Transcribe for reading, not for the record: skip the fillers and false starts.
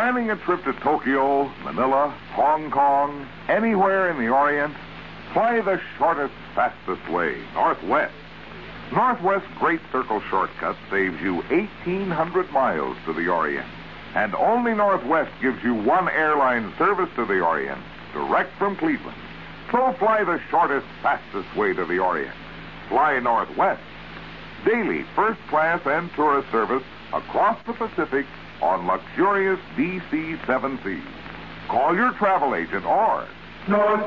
Planning a trip to Tokyo, Manila, Hong Kong, anywhere in the Orient? Fly the shortest, fastest way, Northwest. Northwest Great Circle Shortcut saves you 1,800 miles to the Orient. And only Northwest gives you one airline service to the Orient, direct from Cleveland. So fly the shortest, fastest way to the Orient. Fly Northwest. Daily first class and tourist service across the Pacific on luxurious DC-7 seas. Call your travel agent or